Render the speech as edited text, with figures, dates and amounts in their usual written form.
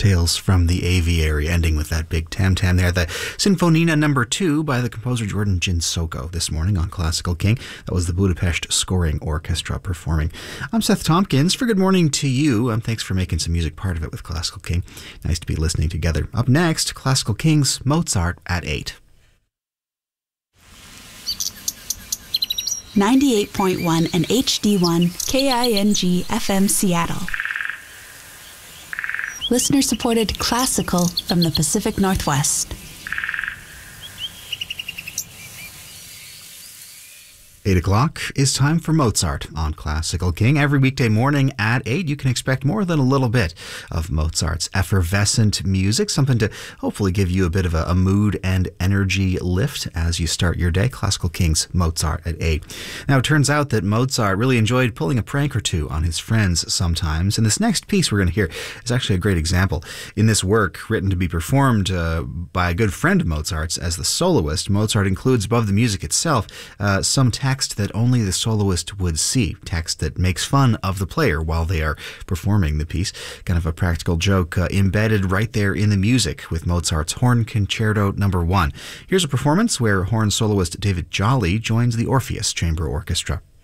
Tales from the Aviary, ending with that big tam-tam there. The Sinfonina No. 2 by the composer Jordan Jinsoko this morning on Classical King. That was the Budapest Scoring Orchestra performing. I'm Seth Tompkins. For good morning to you. Thanks for making some music part of it with Classical King. Nice to be listening together. Up next, Classical King's Mozart at 8. 98.1 and HD1 KING FM Seattle. Listener-supported classical from the Pacific Northwest. 8 o'clock is time for Mozart on Classical King. Every weekday morning at 8, you can expect more than a little bit of Mozart's effervescent music, something to hopefully give you a bit of a mood and energy lift as you start your day. Classical King's Mozart at 8. Now, it turns out that Mozart really enjoyed pulling a prank or two on his friends sometimes, and this next piece we're going to hear is actually a great example. In this work, written to be performed by a good friend of Mozart's as the soloist, Mozart includes above the music itself some text that only the soloist would see, text that makes fun of the player while they are performing the piece. Kind of a practical joke embedded right there in the music with Mozart's Horn Concerto No. 1. Here's a performance where horn soloist David Jolly joins the Orpheus Chamber Orchestra.